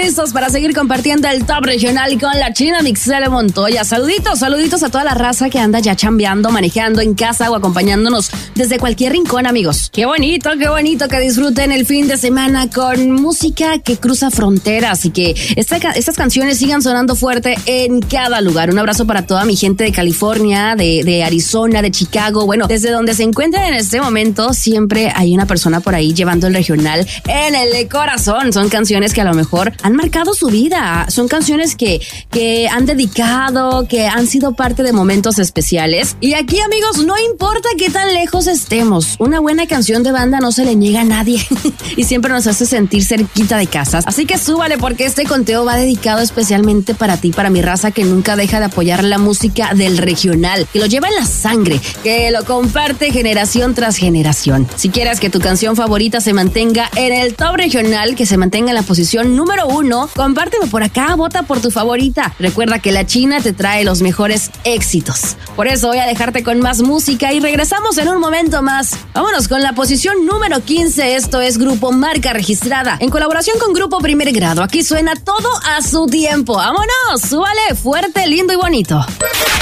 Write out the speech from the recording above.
listos para seguir compartiendo el top regional con la China Mixele Montoya. Saluditos a toda la raza que anda ya chambeando, manejando en casa o acompañándonos desde cualquier rincón, amigos. Qué bonito que disfruten el fin de semana con música que cruza fronteras y que estas canciones sigan sonando fuerte en cada lugar. Un abrazo para toda mi gente de California, de Arizona, de Chicago. Bueno, desde donde se encuentren en este momento, siempre hay una persona por ahí llevando el regional en el corazón. Son canciones que a lo mejor han marcado su vida. Son canciones que han dedicado, que han sido parte de momentos especiales. Y aquí, amigos, no importa qué tan lejos estemos, una buena canción de banda no se le niega a nadie y siempre nos hace sentir cerquita de casas. Así que súbale, porque este conteo va dedicado especialmente para ti, para mi raza que nunca deja de apoyar la música del regional, que lo lleva en la sangre, que lo comparte generación tras generación. Si quieres que tu canción favorita se mantenga en el top regional, que se mantenga en la posición número 1, compárteme por acá, vota por tu favorita. Recuerda que la China te trae los mejores éxitos. Por eso voy a dejarte con más música y regresamos en un momento más. Vámonos con la posición número 15. Esto es Grupo Marca Registrada, en colaboración con Grupo Primer Grado. Aquí suena todo a su tiempo. ¡Vámonos! ¡Súbale! Fuerte, lindo y bonito.